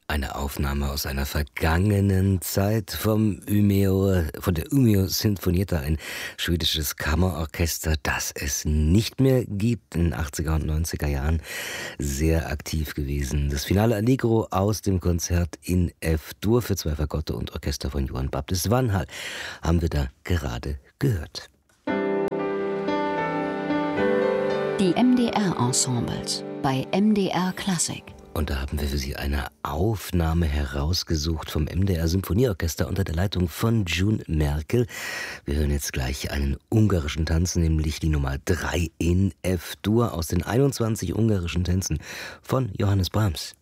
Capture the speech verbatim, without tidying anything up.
Eine Aufnahme aus einer vergangenen Zeit vom Umeå, von der Umeå Sinfonietta, ein schwedisches Kammerorchester, das es nicht mehr gibt, in den achtziger und neunziger Jahren sehr aktiv gewesen. Das Finale Allegro aus dem Konzert in F-Dur für zwei Fagotto und Orchester von Johann Baptist Vanhal haben wir da gerade gehört. Die M D R-Ensembles bei M D R Klassik. Und da haben wir für Sie eine Aufnahme herausgesucht vom M D R Symphonieorchester unter der Leitung von June Merkel. Wir hören jetzt gleich einen ungarischen Tanz, nämlich die Nummer drei in F-Dur aus den einundzwanzig ungarischen Tänzen von Johannes Brahms.